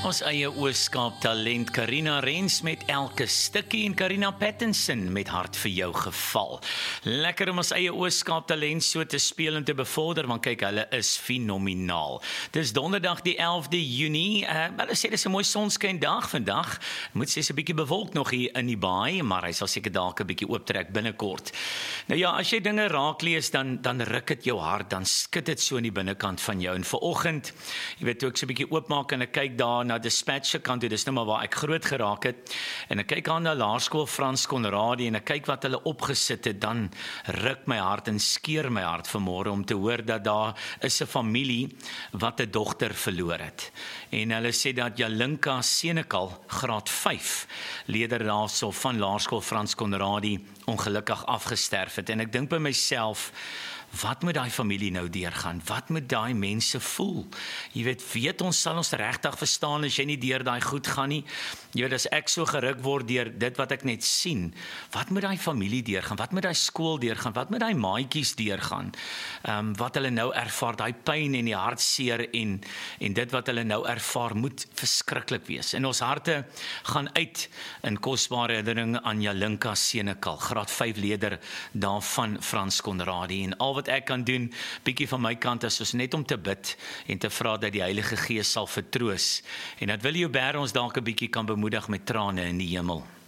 Ons eie Oos-Kaap talent Carina Rens met elke stukkie en Carina Pattinson met Hart vir jou geval. Lekker om ons eie Oos-Kaap talent so te speel en te bevorder, want kyk, hulle is fenomenaal. Dis donderdag die 11de Junie, hulle sê dis 'n mooi sonskyn dag vandag. Moet sê 'n bietjie bewolk nog hier in die baai, maar hy sal seker dalk 'n bietjie ooptrek binnekort. Nou ja, as jy dinge raak lees, dan ruk dit jou hart, dan skud dit so in die binnekant van jou. En vanoggend, jy weet, toe ek so 'n bietjie oopmaak en ek kyk daar na Dispatch se kant toe, dis nou maar waar ek groot geraak het, en ek kyk aan na Laerskool Frans Conradie en ek kyk wat hulle opgesit het, dan ruk my hart en skeer my hart vanmôre om te hoor dat daar is 'n familie wat 'n dogter verloor het. En hulle sê dat Jalinka Senekal, graad 5, leerder daarso van Laerskool Frans Conradie, ongelukkig afgesterf het. En ek dink by myself, wat moet daai familie nou deurgaan? Wat moet daai mense voel? Jy weet ons sal ons regtig verstaan as jy nie deur daai goed gaan nie. Jy weet, as ek so geruk word deur dit wat ek net sien, wat moet daai familie deurgaan? Wat moet daai skool deurgaan? Wat moet daai maatjies deurgaan? Wat hulle nou ervaar, daai pyn en die hartseer en dit wat hulle nou ervaar, moet verskriklik wees. En ons harte gaan uit in kosbare herinnering aan Jalinka Senekal, graad 5 leerder daarvan Frans Conradie. En al wat ek kan doen, bietjie van my kant, is net om te bid en te vra dat die Heilige Gees sal vertroos en dat wil jou bære ons dalk 'n bietjie kan bemoedig met trane in die hemel.